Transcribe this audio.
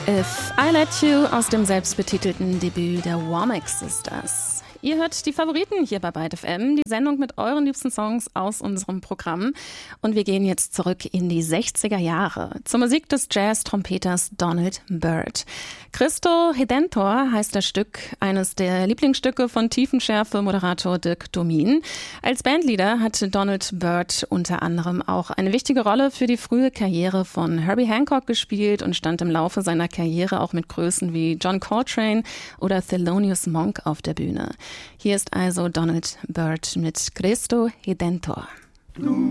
If I Let You aus dem selbstbetitelten Debüt der Womack Sisters. Ihr hört die Favoriten hier bei Byte FM, die Sendung mit euren liebsten Songs aus unserem Programm. Und wir gehen jetzt zurück in die 60er Jahre zur Musik des Jazz-Trompeters Donald Byrd. Cristo Redentor heißt das Stück, eines der Lieblingsstücke von Tiefenschärfe-Moderator Dirk Domin. Als Bandleader hat Donald Byrd unter anderem auch eine wichtige Rolle für die frühe Karriere von Herbie Hancock gespielt und stand im Laufe seiner Karriere auch mit Größen wie John Coltrane oder Thelonious Monk auf der Bühne. Hier ist also Donald Byrd mit Cristo Redentor.